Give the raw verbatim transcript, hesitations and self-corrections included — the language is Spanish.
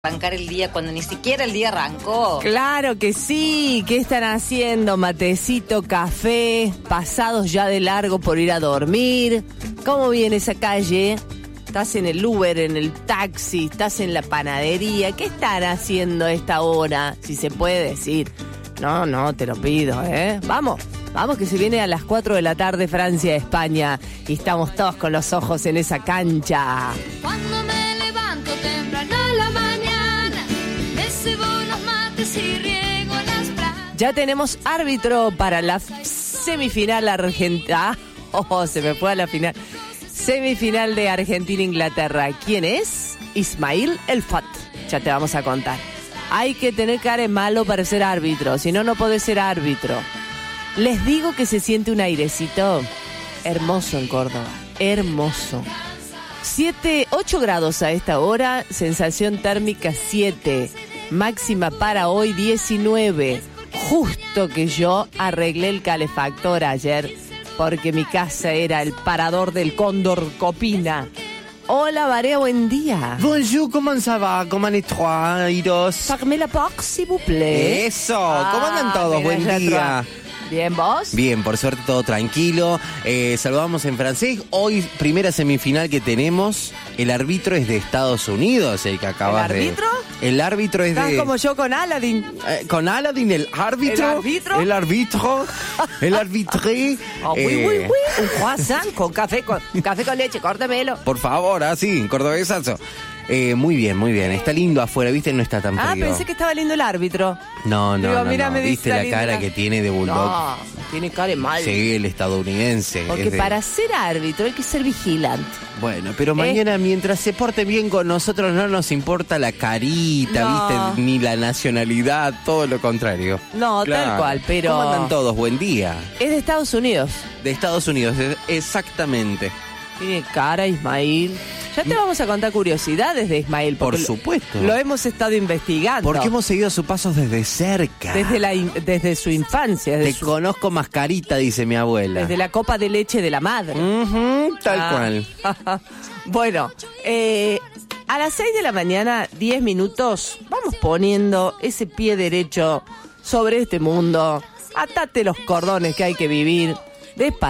Arrancar el día cuando ni siquiera el día arrancó. Claro que sí. ¿Qué están haciendo? Matecito, café, pasados ya de largo por ir a dormir. ¿Cómo viene esa calle? ¿Estás en el Uber, en el taxi? ¿Estás en la panadería? ¿Qué están haciendo a esta hora? Si se puede decir. No, no, te lo pido, ¿eh? Vamos, vamos que se viene a las cuatro de la tarde Francia-España y estamos todos con los ojos en esa cancha. Cuando me levanto temprano a la mañana, me cebo los mates y riego las plantas. Ya tenemos árbitro para la semifinal argentina. Oh, se me fue a la final. Semifinal de Argentina-Inglaterra. ¿Quién es? Ismail El Fat. Ya te vamos a contar. Hay que tener cara de malo para ser árbitro, si no, no podés ser árbitro. Les digo que se siente un airecito hermoso en Córdoba. Hermoso. siete, ocho grados a esta hora, sensación térmica siete, máxima para hoy diecinueve. Justo que yo arreglé el calefactor ayer, porque mi casa era el parador del Cóndor Copina. Hola, Barea, buen día. Bonjour, comment ça va? Comment les trois, Iros? Fermez la porte, s'il vous plaît. Eso, ¿cómo andan todos? Buen día. Bien, ¿vos? Bien, por suerte todo tranquilo. Eh, saludamos en francés. Hoy, primera semifinal que tenemos. El árbitro es de Estados Unidos, el que acabas de... ¿El árbitro? De... El árbitro es Estás de... como yo con Aladdin. Eh, con Aladdin, el árbitro. ¿El árbitro? El árbitro. El arbitré. Oh, oui, eh, oui, oui. Un croissant con café con, café con leche, córtamelo. Por favor, así, cordobesazo. Eh, muy bien, muy bien. Está lindo afuera, ¿viste? No está tan frío. Ah, pensé que estaba lindo el árbitro. No, no, Digo, no, mira, no. me dice ¿Viste la linda cara la- que tiene de bulldog? No, tiene cara de mal. Sí, el estadounidense. Porque es de- para ser árbitro hay que ser vigilante. Bueno, pero mañana mientras se porte bien con nosotros no nos importa la carita, No. ¿viste? Ni la nacionalidad, todo lo contrario. No, tal cual, pero- ¿Cómo andan todos? Buen día. Es de Estados Unidos. De Estados Unidos, es- exactamente. Tiene cara, Ismail. Ya te vamos a contar curiosidades de Ismail. Por porque lo- supuesto. Lo hemos estado investigando. Porque hemos seguido sus pasos desde cerca. Desde, la, in- desde su infancia. Te Desde, su- conozco mascarita, dice mi abuela. desde la copa de leche de la madre. Ujú, tal Ah. cual. Bueno, eh, a las seis de la mañana, diez minutos, vamos poniendo ese pie derecho sobre este mundo. Atate los cordones que hay que vivir. Despacio.